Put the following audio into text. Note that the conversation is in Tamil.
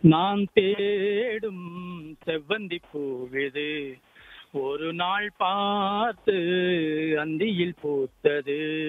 நான் தேடும் செவ்வந்தி பூவிது ஒரு நாள் பார்த்து அந்தியில் பூத்தது.